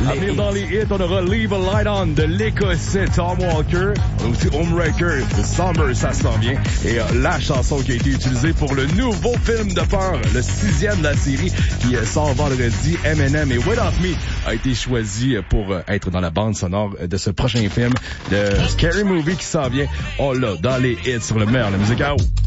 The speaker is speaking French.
À venir dans les hits, on aura Leave a Light On de l'Écossais Tom Walker. On a aussi Homewrecker de Summer, ça s'en vient. Et la chanson qui a été utilisée pour le nouveau film de peur, le 6e de la série, qui sort vendredi, Eminem et Wait Off Me, a été choisi pour être dans la bande sonore de ce prochain film de Scary Movie qui s'en vient. On l'a dans les hits sur le meilleur, la musique out.